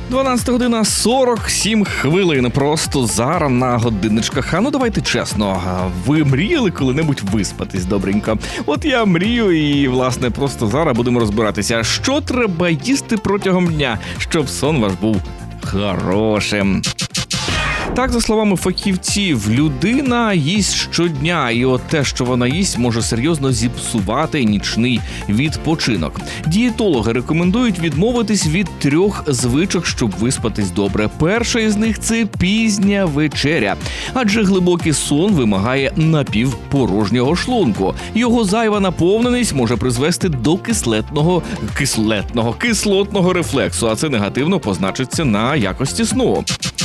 12 година 47 хвилин. Просто зараз на годинничках. А ну давайте чесно, ви мріяли коли-небудь виспатись добренько? От я мрію і, власне, просто зараз будемо розбиратися, що треба їсти протягом дня, щоб сон ваш був хорошим. Так, за словами фахівців, людина їсть щодня, і от те, що вона їсть, може серйозно зіпсувати нічний відпочинок. Дієтологи рекомендують відмовитись від 3 звичок, щоб виспатись добре. Перша із них – це пізня вечеря, адже глибокий сон вимагає напівпорожнього шлунку. Його зайва наповненість може призвести до кислотного рефлексу, а це негативно позначиться на якості сну.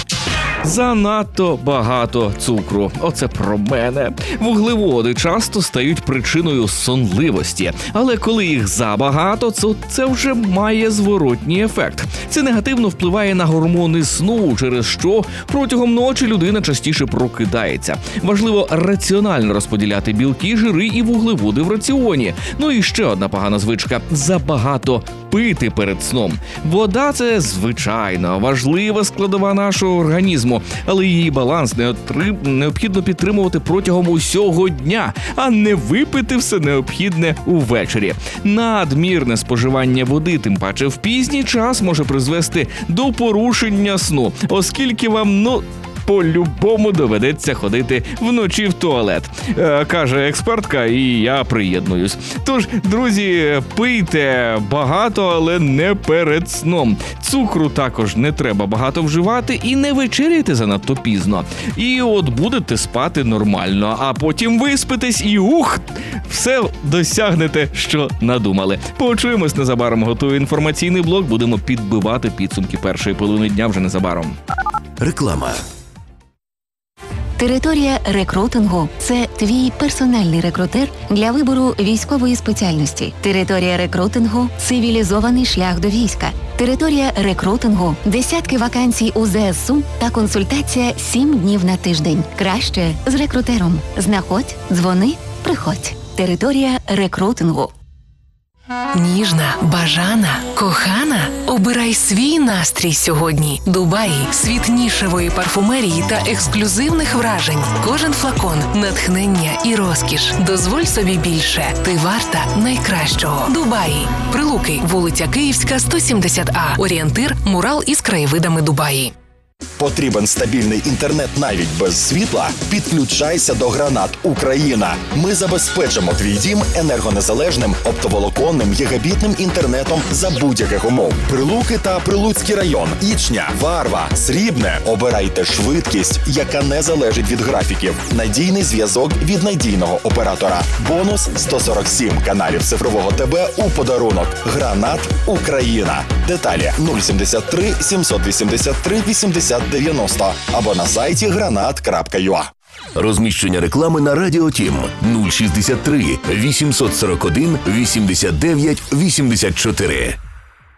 Занадто багато цукру. Оце про мене. Вуглеводи часто стають причиною сонливості. Але коли їх забагато, це вже має зворотній ефект. Це негативно впливає на гормони сну, через що протягом ночі людина частіше прокидається. Важливо раціонально розподіляти білки, жири і вуглеводи в раціоні. Ну і ще одна погана звичка – забагато пити перед сном. Вода – це, звичайно, важлива складова нашого організму, але її баланс необхідно підтримувати протягом усього дня, а не випити все необхідне увечері. Надмірне споживання води, тим паче в пізній час, може призвести до порушення сну, оскільки вам, по-любому доведеться ходити вночі в туалет, каже експертка, і я приєднуюсь. Тож, друзі, пийте багато, але не перед сном. Цукру також не треба багато вживати і не вечеряйте занадто пізно. І от будете спати нормально, а потім виспитесь і все досягнете, що надумали. Почуємось незабаром. Готую інформаційний блок, будемо підбивати підсумки першої половини дня вже незабаром. Реклама. Територія рекрутингу – це твій персональний рекрутер для вибору військової спеціальності. Територія рекрутингу – цивілізований шлях до війська. Територія рекрутингу – десятки вакансій у ЗСУ та консультація 7 днів на тиждень. Краще з рекрутером. Знаходь, дзвони, приходь. Територія рекрутингу. Ніжна, бажана, кохана? Обирай свій настрій сьогодні. Дубаї – світ нішевої парфумерії та ексклюзивних вражень. Кожен флакон – натхнення і розкіш. Дозволь собі більше. Ти варта найкращого. Дубаї. Прилуки, вулиця Київська, 170А. Орієнтир – мурал із краєвидами Дубаї. Потрібен стабільний інтернет навіть без світла? Підключайся до Гранат Україна. Ми забезпечимо твій дім енергонезалежним, оптоволоконним, гігабітним інтернетом за будь-яких умов. Прилуки та Прилуцький район, Ічня, Варва, Срібне. Обирайте швидкість, яка не залежить від графіків. Надійний зв'язок від надійного оператора. Бонус 147 каналів цифрового ТБ у подарунок. Гранат Україна. Деталі 073 783 80 90 або на сайті granat.ua. Розміщення реклами на Радіо Тім 063 841 89 84.